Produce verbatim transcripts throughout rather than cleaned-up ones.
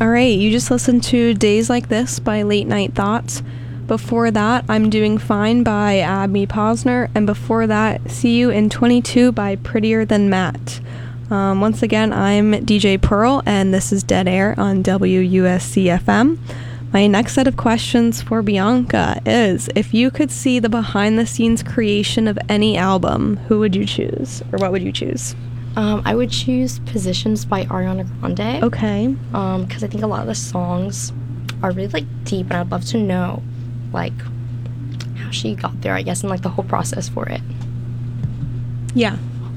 All right, you just listened to Days Like This by Late Night Thoughts. Before that, I'm Doing Fine by Abby Posner. And before that, See You in twenty-two by Prettier Than Matt. Um, once again, I'm D J Pearl, and this is Dead Air on W U S C F M. My next set of questions for Bianca is, if you could see the behind-the-scenes creation of any album, who would you choose? Or what would you choose? Um, I would choose Positions by Ariana Grande. Okay. Um, because I think a lot of the songs are really, like, deep, and I'd love to know, like, how she got there, I guess, and, like, the whole process for it. Yeah.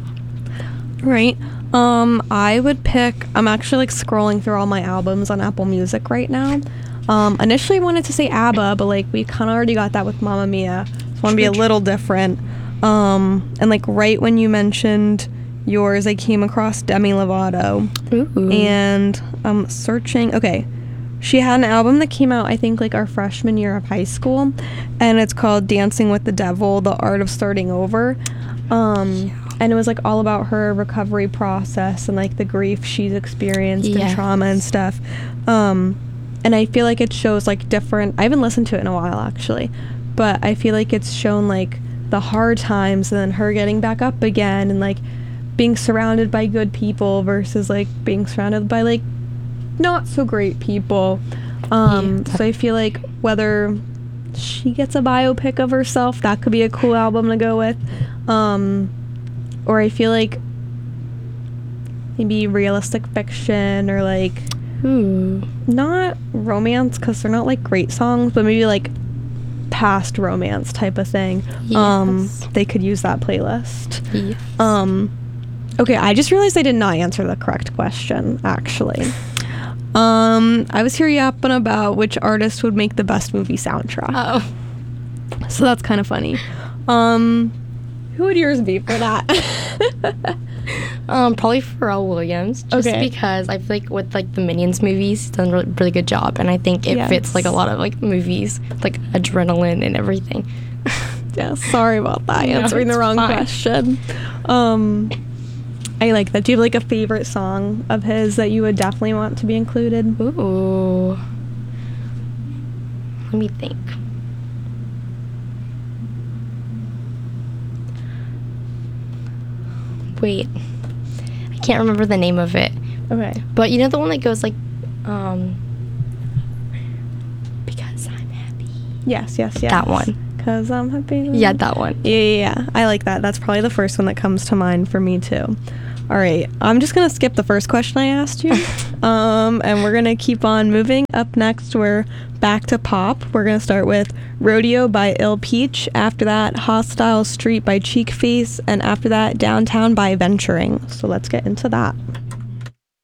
Right. Um, I would pick, I'm actually, like, scrolling through all my albums on Apple Music right now. Um, initially I wanted to say ABBA, but, like, we kind of already got that with Mamma Mia. So I want to be a little different. Um, and, like, right when you mentioned yours, I came across Demi Lovato. Ooh. And I'm searching. Okay. She had an album that came out, I think, like, our freshman year of high school. And it's called Dancing with the Devil, The Art of Starting Over. Um, yeah. And it was, like, all about her recovery process and, like, the grief she's experienced yes. and trauma and stuff. Um... And I feel like it shows, like, different... I haven't listened to it in a while, actually. But I feel like it's shown, like, the hard times and then her getting back up again and, like, being surrounded by good people versus, like, being surrounded by, like, not so great people. Um, yeah. So I feel like whether she gets a biopic of herself, that could be a cool album to go with. Um, or I feel like maybe realistic fiction or, like... Ooh. Not romance, because they're not, like, great songs, but maybe, like, past romance type of thing. Yes. Um, they could use that playlist. Yes. Um, okay, I just realized I did not answer the correct question, actually. Um, I was here yapping about which artist would make the best movie soundtrack. Oh. So that's kind of funny. Um, who would yours be for that? Um, probably Pharrell Williams, just okay. because I feel like with, like, the Minions movies, he's done a really, really good job, and I think it yes. fits, like, a lot of, like, movies, like, adrenaline and everything. Yeah, sorry about that, No, answering the wrong fine. question. Um, I like that. Do you have, like, a favorite song of his that you would definitely want to be included? Ooh. Let me think. Wait. I can't remember the name of it. Okay. But you know the one that goes like, um, because I'm happy. Yes, yes, yes. That one. Because I'm happy. Yeah, that one. Yeah, yeah, yeah. I like that. That's probably the first one that comes to mind for me, too. All right. I'm just going to skip the first question I asked you. um, and we're going to keep on moving. Up next, we're back to pop. We're going to start with Rodeo by Il Peach. After that, Hostile Street by Cheek Face. And after that, Downtown by Venturing. So let's get into that.